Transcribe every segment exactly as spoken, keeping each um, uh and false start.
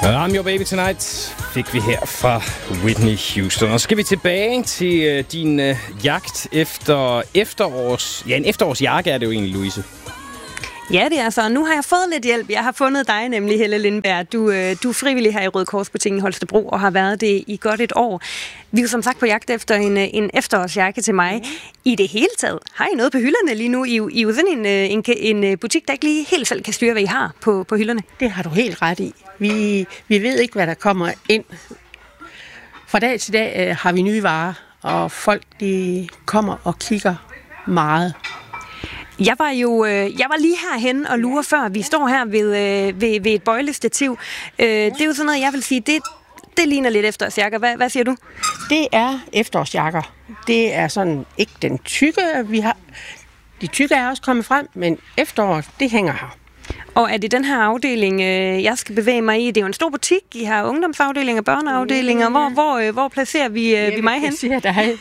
I'm Your Baby Tonight fik vi her fra Whitney Houston. Og så skal vi tilbage til uh, din uh, jagt efter efterårs... Ja, en efterårsjakke er det jo egentlig, Louise. Ja, det er så. Nu har jeg fået lidt hjælp. Jeg har fundet dig nemlig, Helle Lindberg. Du, øh, du er frivillig her i Røde Kors-butikken i Holstebro og har været det i godt et år. Vi er jo som sagt på jagt efter en, en efterårsjakke til mig. Mm. I det hele taget, har I noget på hylderne lige nu? I, I er jo sådan en, en, en butik, der ikke lige helt selv kan styre, hvad I har på, på hylderne. Det har du helt ret i. Vi, vi ved ikke, hvad der kommer ind. Fra dag til dag øh, har vi nye varer, og folk de kommer og kigger meget. Jeg var jo øh, jeg var lige herhen og lurer før. Vi står her ved, øh, ved, ved et bøjlestativ. Øh, det er jo sådan noget, jeg vil sige, det, det ligner lidt efterårsjakker. Hvad, hvad siger du? Det er efterårsjakker. Det er sådan ikke den tykke, vi har. De tykke er også kommet frem, men efteråret, det hænger her. Og er det den her afdeling, øh, jeg skal bevæge mig i? Det er jo en stor butik. I har ungdomsafdelinger, børneafdelinger. Hvor, hvor, øh, hvor placerer vi, øh, vi mig hen? Jeg siger dig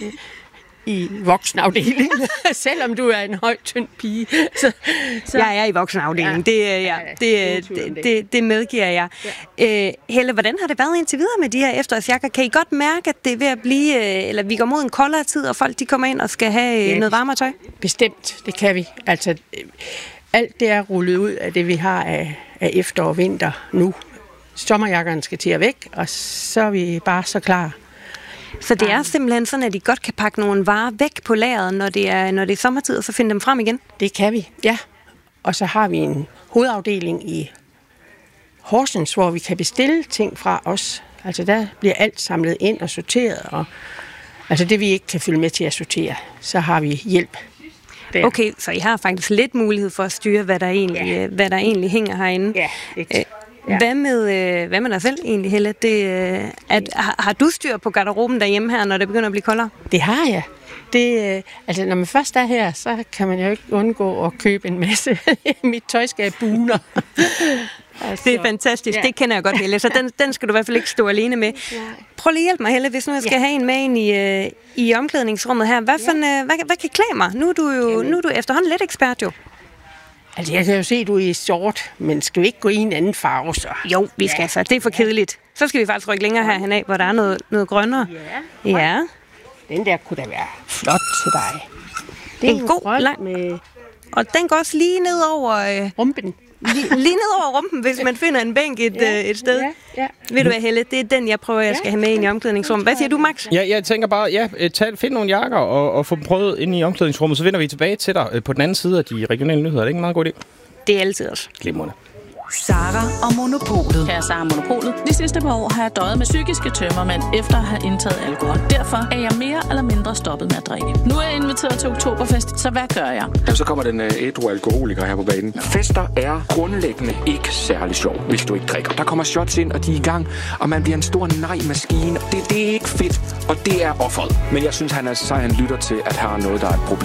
i voksenafdelingen, selvom du er en høj, tynd pige. Så, så. Jeg er i voksenafdelingen, ja. det, ja, ja, det, det, det, det medgiver jeg. Ja. Øh, Helle, hvordan har det været indtil videre med de her efterårsjakker? Kan I godt mærke, at det er ved at blive, eller vi går mod en koldere tid, og folk de kommer ind og skal have ja, noget varmere tøj? Bestemt, det kan vi. Altså, alt det er rullet ud af det, vi har af, af efterår og vinter nu. Sommerjakkerne skal til at væk, og så er vi bare så klar. Så det er simpelthen sådan, at I godt kan pakke nogle varer væk på lageret, når det er, når det er sommertid, og så finde dem frem igen? Det kan vi, ja. Og så har vi en hovedafdeling i Horsens, hvor vi kan bestille ting fra os. Altså der bliver alt samlet ind og sorteret, og altså det vi ikke kan følge med til at sortere, så har vi hjælp der. Okay, så I har faktisk lidt mulighed for at styre, hvad der egentlig, ja. hvad der egentlig hænger herinde. Ja, det Ja. Hvad, med, øh, hvad med dig selv egentlig, Helle? Det, øh, at, har, har du styr på garderoben derhjemme her, når det begynder at blive koldere? Det har jeg. Det, øh, altså, når man først er her, så kan man jo ikke undgå at købe en masse. Mit tøjskab buner. Altså, det er fantastisk. Ja. Det kender jeg godt, Helle. Så den, den skal du i hvert fald ikke stå alene med. Ja. Prøv lige at hjælpe mig, Helle, hvis nu jeg skal ja. have en med ind i, øh, i omklædningsrummet her. Hvad, for, ja. øh, hvad, hvad kan klæde mig? Nu er du jo nu er du efterhånden lidt ekspert, jo. Altså, jeg kan jo se, at du er i sort, men skal vi ikke gå i en anden farve, så? Jo, vi skal ja. så. Det er for kedeligt. Så skal vi faktisk rykke længere herhen af, hvor der er noget, noget grønnere. Ja. ja. Den der kunne da være flot til dig. Det er en, en god, lang... Med... Og den går også lige ned over... Øh... rumpen. Lige, lige ned over rumpen, hvis man finder en bænk et, ja. øh, et sted. Ja. Ja. Ved du hvad, Helle? Det er den, jeg prøver, jeg skal have med ind i omklædningsrummet. Hvad siger du, Max? Ja, jeg tænker bare, ja, tag, find nogle jakker og, og få dem prøvet ind i omklædningsrummet, så vender vi tilbage til dig på den anden side af de regionale nyheder. Er det ikke en meget god idé? Det er altid også. Glimrende. Sara og Monopolet. Her er Sara Monopolet. De sidste par år har jeg døjet med psykiske tømmermænd efter at have indtaget alkohol. Derfor er jeg mere eller mindre stoppet med at drikke. Nu er jeg inviteret til Oktoberfest, så hvad gør jeg? Ja, så kommer den uh, ædru alkoholiker her på banen. Fester er grundlæggende ikke særlig sjov, hvis du ikke drikker. Der kommer shots ind, og de er i gang, og man bliver en stor nej-maskine. Det, det er ikke fedt, og det er offeret. Men jeg synes, han er sej, han lytter til, at her er noget, der er et problem.